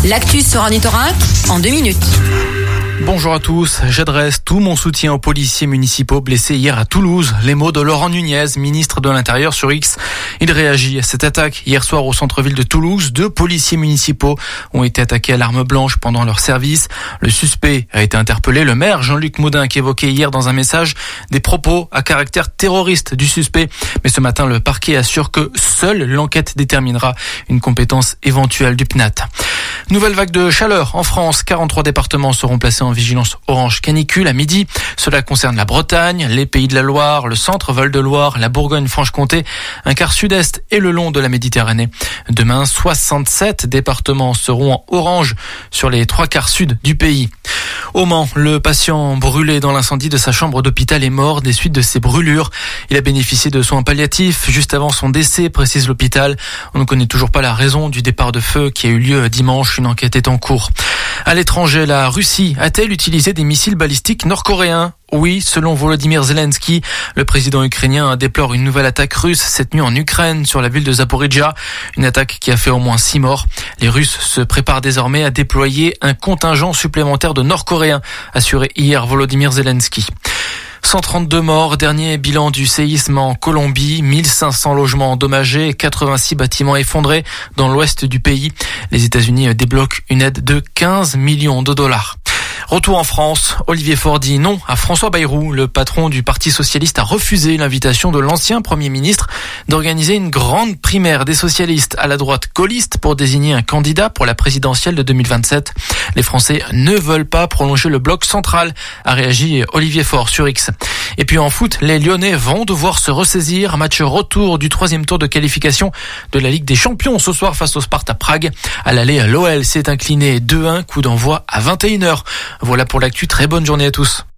L'actu sur Ornithorinque en 2 minutes. Bonjour à tous, j'adresse tout mon soutien aux policiers municipaux blessés hier à Toulouse. Les mots de Laurent Nunez, ministre de l'Intérieur sur X. Il réagit à cette attaque hier soir au centre-ville de Toulouse. 2 policiers municipaux ont été attaqués à l'arme blanche pendant leur service. Le suspect a été interpellé. Le maire Jean-Luc Moudin qui évoquait hier dans un message des propos à caractère terroriste du suspect. Mais ce matin, le parquet assure que seule l'enquête déterminera une compétence éventuelle du PNAT. Nouvelle vague de chaleur en France. 43 départements seront placés en vigilance orange canicule à midi. Cela concerne la Bretagne, les Pays de la Loire, le centre Val-de-Loire, la Bourgogne-Franche-Comté, un quart sud-est et le long de la Méditerranée. Demain, 67 départements seront en orange sur les 3 quarts sud du pays. Au Mans, le patient brûlé dans l'incendie de sa chambre d'hôpital est mort des suites de ses brûlures. Il a bénéficié de soins palliatifs juste avant son décès, précise l'hôpital. On ne connaît toujours pas la raison du départ de feu qui a eu lieu dimanche. Une enquête est en cours. À l'étranger, la Russie a-t-elle utilisé des missiles balistiques nord-coréens ? Oui, selon Volodymyr Zelensky, le président ukrainien déplore une nouvelle attaque russe cette nuit en Ukraine sur la ville de Zaporijjia. Une attaque qui a fait au moins 6 morts. Les Russes se préparent désormais à déployer un contingent supplémentaire de Nord-Coréens, assuré hier Volodymyr Zelensky. 132 morts, dernier bilan du séisme en Colombie, 1500 logements endommagés, 86 bâtiments effondrés dans l'ouest du pays. Les États-Unis débloquent une aide de 15 millions de dollars. Retour en France, Olivier Faure dit non à François Bayrou. Le patron du Parti socialiste a refusé l'invitation de l'ancien Premier ministre d'organiser une grande primaire des socialistes à la droite gaulliste pour désigner un candidat pour la présidentielle de 2027. Les Français ne veulent pas prolonger le bloc central, a réagi Olivier Faure sur X. Et puis en foot, les Lyonnais vont devoir se ressaisir. Match retour du 3e tour de qualification de la Ligue des Champions ce soir face au Sparta Prague. À l'aller, l'OL s'est incliné 2-1, coup d'envoi à 21h. Voilà pour l'actu, très bonne journée à tous.